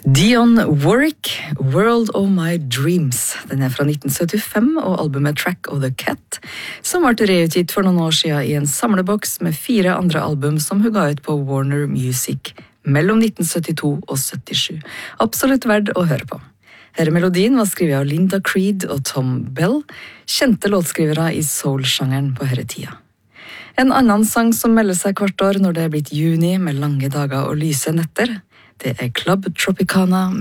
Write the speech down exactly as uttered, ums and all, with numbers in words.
Dionne Warwick, World of My Dreams. Den er fra nitten syttifem, og albumet Track of the Cat, som ble reutgitt for noen år siden i en samleboks med fire andre album som hun ga ut på Warner Music mellom nitten syttito og syttisju. Absolutt verdt å høre på. Denne melodien var skrevet av Linda Creed og Tom Bell, kjente låtskrivere i soul-sjangeren på denne tida. En annen sang som melder seg hvert år når det er blitt juni med lange dager og lyse netter, det er Club Tropicana